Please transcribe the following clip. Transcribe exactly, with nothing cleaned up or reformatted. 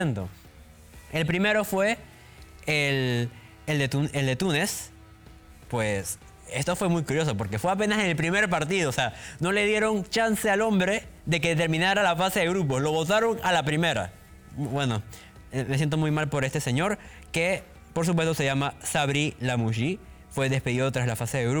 El primero fue el, el, de, Tun- el de Túnez. Pues esto fue muy curioso porque fue apenas en el primer partido. O sea, no le dieron chance al hombre de que terminara la fase de grupos. Lo votaron a la primera. Bueno, eh, me siento muy mal por este señor que, por supuesto, se llama Sabri Lamouchi. Fue despedido tras la fase de grupos.